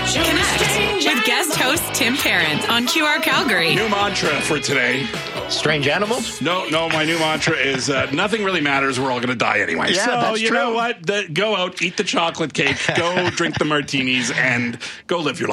Connect with guest host Tim Parent on QR Calgary. New mantra for today. Strange animals? No, my new mantra is nothing really matters. We're all going to die anyway. Yeah, so that's you true. know what? Go out, eat the chocolate cake, go drink the martinis, and go live your life.